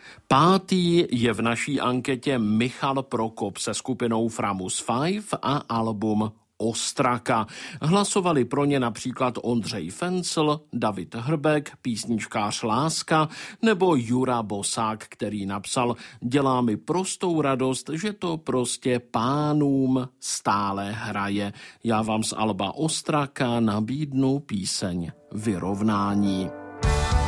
Pátý je v naší anketě Michal Prokop se skupinou Framus 5 a album Ostraka. Hlasovali pro ně například Ondřej Fencl, David Hrbek, písničkář Láska nebo Jura Bosák, který napsal: dělá mi prostou radost, že to prostě pánům stále hraje. Já vám z alba Ostraka nabídnu píseň Vyrovnání.